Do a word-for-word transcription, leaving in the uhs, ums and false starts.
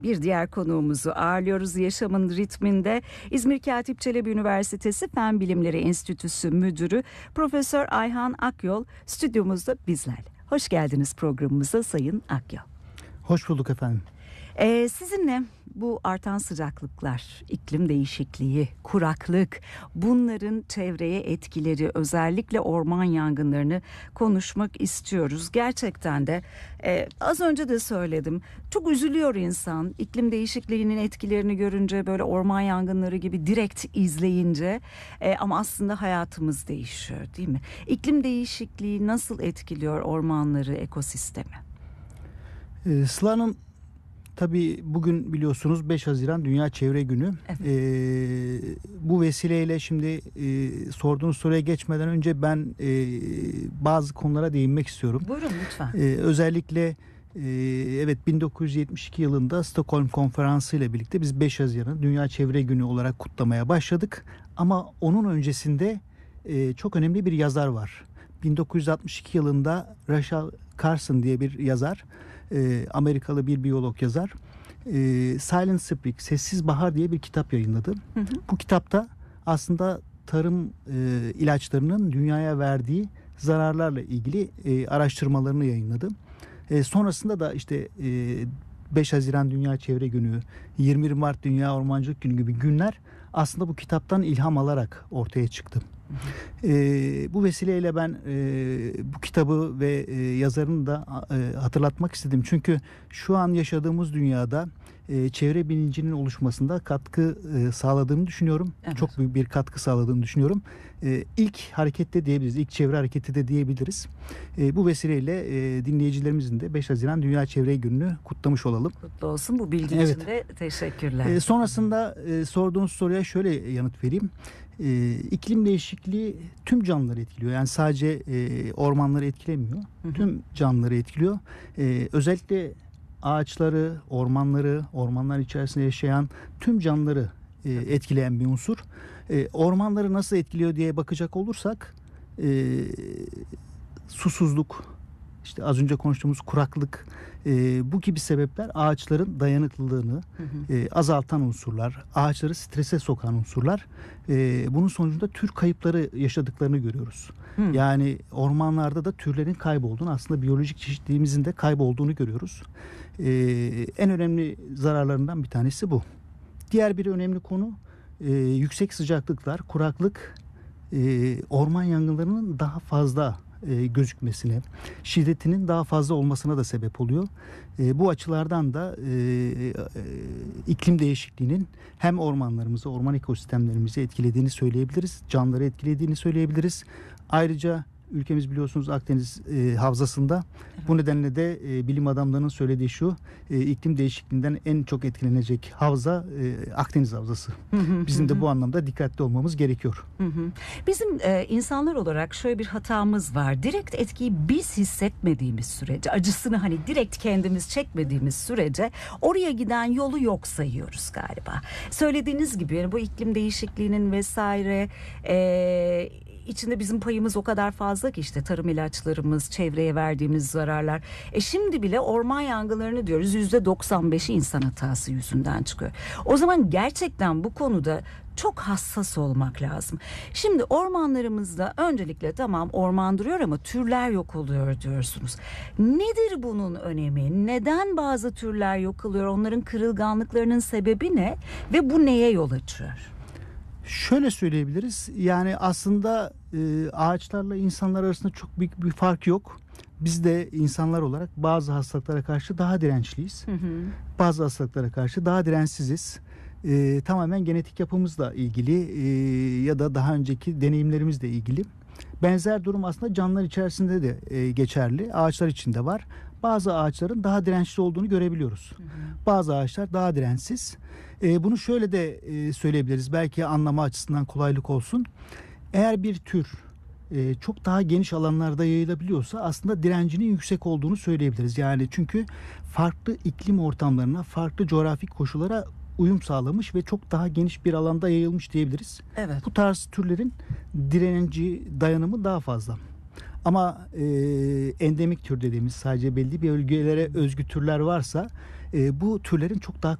Bir diğer konuğumuzu ağırlıyoruz yaşamın ritminde. İzmir Katip Çelebi Üniversitesi Fen Bilimleri Enstitüsü Müdürü Profesör Ayhan Akyol stüdyomuzda bizlerle. Hoş geldiniz programımıza Sayın Akyol. Hoş bulduk efendim. Ee, sizinle bu artan sıcaklıklar, iklim değişikliği, kuraklık, bunların çevreye etkileri, özellikle orman yangınlarını konuşmak istiyoruz. Gerçekten de e, az önce de söyledim, çok üzülüyor insan iklim değişikliğinin etkilerini görünce, böyle orman yangınları gibi direkt izleyince, e, ama aslında hayatımız değişiyor, değil mi? İklim değişikliği nasıl etkiliyor ormanları, ekosistemi? Ee, Sıla Hanım, tabii bugün biliyorsunuz beş Haziran Dünya Çevre Günü. Evet. Ee, bu vesileyle şimdi e, sorduğunuz soruya geçmeden önce ben e, bazı konulara değinmek istiyorum. Buyurun lütfen. Ee, özellikle e, evet bin dokuz yüz yetmiş iki yılında Stockholm Konferansı ile birlikte biz beş Haziran Dünya Çevre Günü olarak kutlamaya başladık. Ama onun öncesinde e, çok önemli bir yazar var. bin dokuz yüz altmış iki yılında Rachel Carson diye bir yazar, e, Amerikalı bir biyolog yazar, e, Silent Spring, Sessiz Bahar diye bir kitap yayınladı. Hı hı. Bu kitapta aslında tarım e, ilaçlarının dünyaya verdiği zararlarla ilgili e, araştırmalarını yayınladı. E, sonrasında da işte e, beş Haziran Dünya Çevre Günü, yirmi bir Mart Dünya Ormancılık Günü gibi günler aslında bu kitaptan ilham alarak ortaya çıktı. E, bu vesileyle ben e, bu kitabı ve e, yazarını da e, hatırlatmak istedim. Çünkü şu an yaşadığımız dünyada e, çevre bilincinin oluşmasında katkı e, sağladığını düşünüyorum. Evet. Çok büyük bir katkı sağladığını düşünüyorum. E, ilk harekette diyebiliriz, ilk çevre hareketi de diyebiliriz. E, bu vesileyle e, dinleyicilerimizin de beş Haziran Dünya Çevre Günü'nü kutlamış olalım. Kutlu olsun, bu bilgi evet. için de teşekkürler. E, sonrasında e, sorduğunuz soruya şöyle yanıt vereyim. E, iklim değişikliği tüm canlıları etkiliyor. Yani sadece e, ormanları etkilemiyor. Hı hı. Tüm canlıları etkiliyor. E, özellikle ağaçları, ormanları, ormanlar içerisinde yaşayan tüm canlıları e, etkileyen bir unsur. E, ormanları nasıl etkiliyor diye bakacak olursak e, susuzluk, işte az önce konuştuğumuz kuraklık, e, bu gibi sebepler ağaçların dayanıklılığını hı hı. E, azaltan unsurlar, ağaçları strese sokan unsurlar. E, bunun sonucunda tür kayıpları yaşadıklarını görüyoruz. Hı. Yani ormanlarda da türlerin kaybolduğunu, aslında biyolojik çeşitliliğimizin de kaybolduğunu görüyoruz. E, en önemli zararlarından bir tanesi bu. Diğer bir önemli konu e, yüksek sıcaklıklar, kuraklık, e, orman yangınlarının daha fazla E, gözükmesine, şiddetinin daha fazla olmasına da sebep oluyor. E, bu açılardan da e, e, iklim değişikliğinin hem ormanlarımızı, orman ekosistemlerimizi etkilediğini söyleyebiliriz. Canlıları etkilediğini söyleyebiliriz. Ayrıca ülkemiz biliyorsunuz Akdeniz e, havzasında. Evet. Bu nedenle de e, bilim adamlarının söylediği şu, e, iklim değişikliğinden en çok etkilenecek havza e, Akdeniz havzası. Hı hı, Bizim hı. de bu anlamda dikkatli olmamız gerekiyor. Hı hı. Bizim e, insanlar olarak şöyle bir hatamız var. Direkt etkiyi biz hissetmediğimiz sürece, acısını hani direkt kendimiz çekmediğimiz sürece oraya giden yolu yok sayıyoruz galiba. Söylediğiniz gibi yani bu iklim değişikliğinin vesaire e, içinde bizim payımız o kadar fazla ki, işte tarım ilaçlarımız, çevreye verdiğimiz zararlar. E şimdi bile orman yangınlarını diyoruz, yüzde doksan beşi insan hatası yüzünden çıkıyor. O zaman gerçekten bu konuda çok hassas olmak lazım. Şimdi ormanlarımızda öncelikle tamam orman duruyor ama türler yok oluyor diyorsunuz. Nedir bunun önemi? Neden bazı türler yok oluyor? Onların kırılganlıklarının sebebi ne? Ve bu neye yol açıyor? Şöyle söyleyebiliriz. Yani aslında e, ağaçlarla insanlar arasında çok büyük bir fark yok. Biz de insanlar olarak bazı hastalıklara karşı daha dirençliyiz. Hı hı. Bazı hastalıklara karşı daha dirençsiziz. E, tamamen genetik yapımızla ilgili e, ya da daha önceki deneyimlerimizle ilgili. Benzer durum aslında canlılar içerisinde de e, geçerli. Ağaçlar için de var. Bazı ağaçların daha dirençli olduğunu görebiliyoruz. Hı hı. Bazı ağaçlar daha dirençsiz. E, bunu şöyle de e, söyleyebiliriz. Belki anlama açısından kolaylık olsun. Eğer bir tür e, çok daha geniş alanlarda yayılabiliyorsa aslında direncinin yüksek olduğunu söyleyebiliriz. Yani çünkü farklı iklim ortamlarına, farklı coğrafik koşullara uyum sağlamış ve çok daha geniş bir alanda yayılmış diyebiliriz. Evet. Bu tarz türlerin direnci, dayanımı daha fazla. Ama e, endemik tür dediğimiz, sadece belli bir bölgelere özgü türler varsa e, bu türlerin çok daha